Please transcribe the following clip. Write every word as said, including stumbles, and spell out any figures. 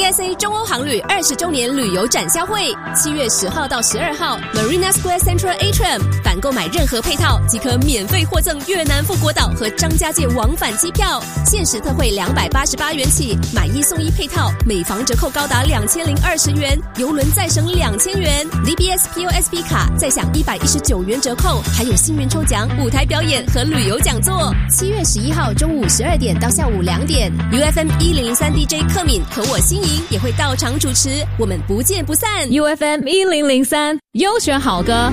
S A 中欧航旅二十周年旅游展销会，七月十号到十二号 ，Marina Square Central Atrium， 反购买任何配套即可免费获赠越南富国岛和张家界往返机票，限时特惠两百八十八元起，买一送一配套，每房折扣高达两千零二十元，邮轮再省两千元 ，D B S P O S B 卡再享一百一十九元折扣，还有幸运抽奖、舞台表演和旅游讲座。七月十一号中午十二点到下午两点 ，U F M 一零零三 D J 克敏和我心莹也会到场主持，我们不见不散。 U F M 一零零三优选好歌。